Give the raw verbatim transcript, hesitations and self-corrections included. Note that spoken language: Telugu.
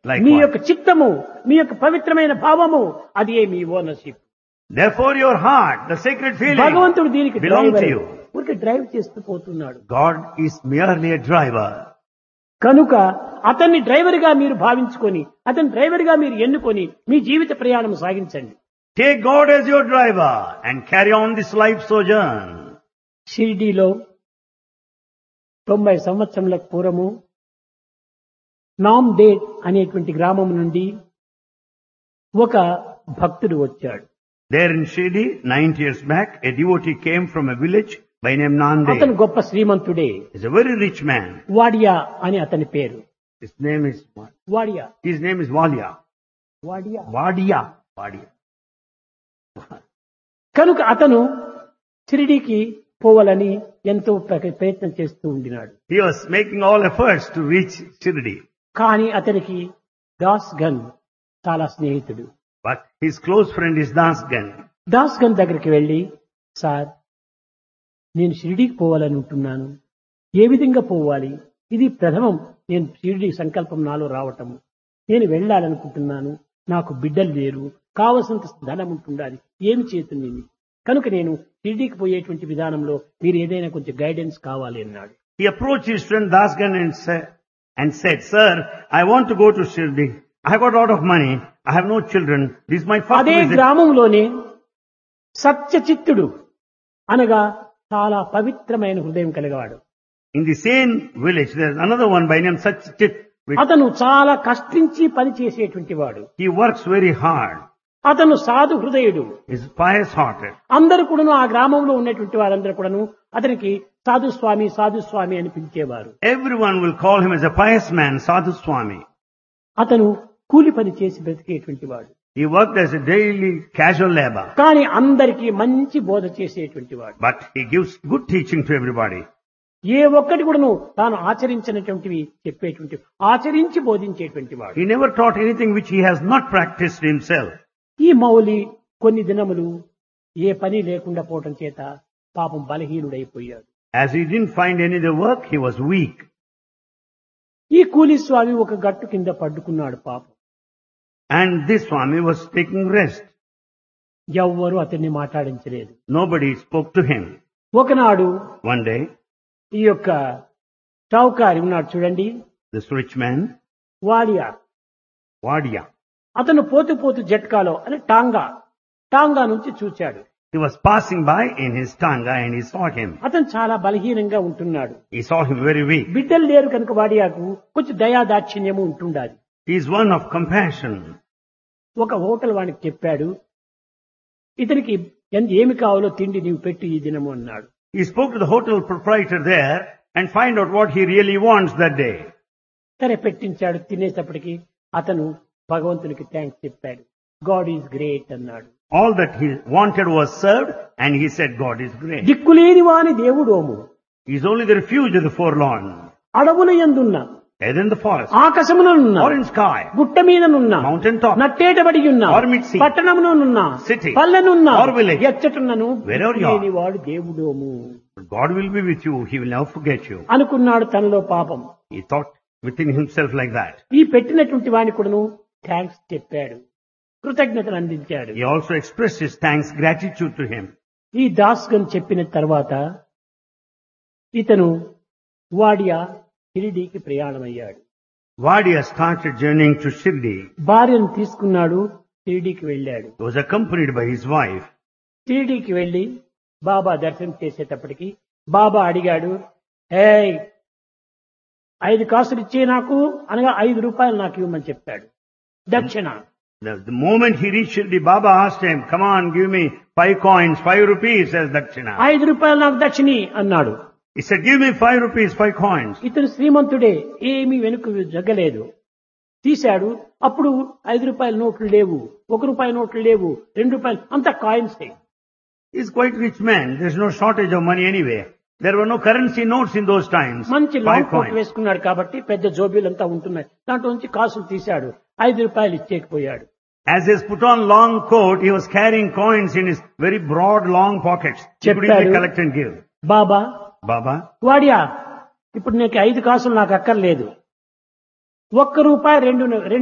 Like me what? యొక్క చిత్తము మీ యొక్క పవిత్రమైన భావము అది ఏ మీ ownership. Therefore your heart, the sacred feeling, భగవంతుడు దీనికి belong to డ్రైవర్. you. ఊరికే డ్రైవ్ చేస్తూ పోతున్నాడు. God is merely a driver. కనుక అతన్ని డ్రైవర్ గా మీరు భావించుకొని అతని డ్రైవర్ గా మీరు ఎన్నుకొని మీ జీవిత ప్రయాణం సాగించండి. Take God as your driver and carry on this life sojourn. షిరిడీలో తొంభై సంవత్సరముల పూర్వము నామ్దేడ్ అనేటువంటి గ్రామం నుండి ఒక భక్తుడు వచ్చాడు. There in Shirdi, ninety years back, a devotee came from a village by name అతను Nanded. గొప్ప శ్రీమంతుడే. He's a very rich man. Wadia అని అతని పేరు. His name is what? Wadia His name is Valya. Wadia Vadia. Vadia. కనుక అతను షిరిడీకి పోవాలని ఎంతో ప్ర- ప్రయత్నం చేస్తూ ఉండినాడు. He was making all efforts to reach Shirdi. కానీ అతనికి దాస్ గన్ చాలా స్నేహితుడు. But his close friend is Dasgan. Das gun దగ్గరికి వెళ్లి, సార్ నేను షిరిడీకి పోవాలని ఉంటున్నాను, ఏ విధంగా పోవాలి? ఇది ప్రథమం నేను షిరిడీ సంకల్పం నాలో రావటము. నేను వెళ్ళాలనుకుంటున్నాను, నాకు బిడ్డలు లేరు, కావలసినంత ధనం ఉంటుండాలి, ఏమి చేతుంది నేను? కనుక నేను షిరిడీకి పోయేటువంటి విధానంలో మీరు ఏదైనా కొంచెం గైడెన్స్ కావాలి అన్నాడు. He approached his friend Dasgan and said, and said, Sir, I want to go to Shirdi. I have got a lot of money. I have no children. This is my first అదే visit. గ్రామంలోనే సత్యచిత్తుడు అనగా చాలా పవిత్రమైన హృదయం కలిగవాడు. In the same village, there is another one by name Satchit. అతను చాలా కష్టించి పని చేసేటువంటి వాడు. He works very hard. అతను సాధు హృదయుడు. He is pious hearted. అందరూ కూడాను ఆ గ్రామంలో ఉన్నటువంటి వారందరూ కూడాను అతనికి సాధు స్వామి సాధు స్వామి అని పిలిచేవారు. Everyone will call him as a pious man, Sadhu Swami. అతను కూలి పని చేసి బ్రతికేటువంటి వాడు. He worked as a daily casual labor. కానీ అందరికీ మంచి బోధ చేసేటువంటి వాడు. But he gives good teaching to everybody. ఏ ఒక్కటి కూడాను తాను ఆచరించినటువంటివి చెప్పేటువంటి ఆచరించి బోధించేటువంటి వాడు. He never taught anything which he has not practiced himself. ఈ మౌలి కొన్ని దినములు ఏ పని లేకుండా పోవటం చేత పాపం బలహీనుడైపోయాడు. As he didn't find any other work, he was weak. ఈ కూలి స్వామి ఒక గట్టు కింద పడ్డుకున్నాడు పాపం. And this Swami was taking rest. ఎవ్వరూ అతన్ని మాట్లాడించలేదు. Nobody spoke to him. ఒకనాడు One day, ఈ యొక్క చౌకారి ఉన్నాడు చూడండి, this rich man, Wadia, Vadia, అతను పోతూ పోతూ జట్కాలో అని టాంగా టాంగా నుంచి చూచాడు. he was passing by in his tanga and he saw him. అతను చాలా బలహీనంగా ఉంటున్నాడు. He saw him very weak. బిడ్డలు లేరు కనుక వాడియాకు కొంచెం దయా దాక్షిణ్యము ఉంటుండాలి. He is one of compassion. ఒక హోటల్ వానికి చెప్పాడు, ఇతనికి ఎంత ఏమి కావాలో తిండి నీవు పెట్టు ఈ దినము అన్నాడు. He spoke to the hotel proprietor there and find out what he really wants that day. సరే పెట్టించాడు. తినేటప్పటికి అతను భగవంతునికి థ్యాంక్స్ చెప్పాడు. గాడ్ ఈజ్ గ్రేట్ అన్నాడు. All that he wanted was served and he said God is great. దిక్కులేని వాని దేవుడోము, He is only the refuge of the forlorn. అడవుల యందున్న, Either in the forest ఆకాశముననున్న, or in sky, గుట్ట మీదనున్న, mountain top, నట్టేటబడి ఉన్న, or mid sea, పట్టణమునున్న, city, పల్లెనున్న, or village, ఎచ్చటున్నను wherever you are. దిక్కులేని వాడు దేవుడోము God will be with you. He will never forget you. అనుకున్నాడు తనలో పాపం. He thought within himself like that. ఈ పెట్టినటువంటి వాని కూడాను థ్యాంక్స్ చెప్పాడు, కృతజ్ఞతలు అందించాడు. He also expressed his thanks, gratitude to him. ఈ దాస్గన్ చెప్పిన తర్వాత ఇతను వాడియా షిరిడీకి ప్రయాణమయ్యాడు. Vadia started journeying to Shirdi. భార్యను తీసుకున్నాడు, షిరిడీకి వెళ్ళాడు. He was accompanied by his wife. షిరిడీకి వెళ్లి బాబా దర్శనం చేసేటప్పటికి బాబా అడిగాడు, ఏ ఐదు కాసులు ఇచ్చే నాకు అనగా ఐదు రూపాయలు నాకు ఇవ్వమని చెప్పాడు దక్షిణ. The, the moment he reached Shirdi, Baba asked him, come on, give me five coins, five rupees as dakshina. ఐదు రూపాయలు నాకు దక్షిణి అన్నాడు. He said, give me five rupees, five coins. ఇతను శ్రీమంతుడే, ఏమీ వెనుక జగ్గలేదు. తీశాడు. అప్పుడు ఐదు రూపాయల నోట్లు లేవు, ఒక రూపాయి నోట్లు లేవు, రెండు రూపాయలు అంతా coins. He's quite rich man. There's no shortage of money anyway. There were no currency notes in those times. మంచి Five లాంగ్ కోట్ coins. వేసుకున్నాడు కాబట్టి పెద్ద జోబీలంతా ఉంటున్నాయి. దాంట్లో నుంచి కాసులు తీశాడు, ఐదు రూపాయలు ఇచ్చేకపోయాడు. As he has put on long coat, he was carrying coins in his very broad, long pockets. He could easily చెప్పాడు, collect and give. Baba Baba, Wadia ఇప్పుడు నీకు ఐదు కాసులు నాకు అక్కర్లేదు, ఒక్క రూపాయి రెండు రెండు